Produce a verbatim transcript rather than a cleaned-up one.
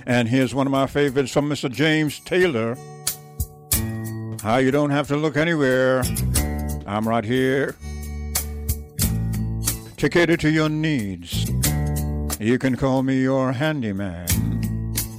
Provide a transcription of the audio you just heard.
And here's one of my favorites from Mister James Taylor. How you don't have to look anywhere. I'm right here to cater to your needs. You can call me your handyman.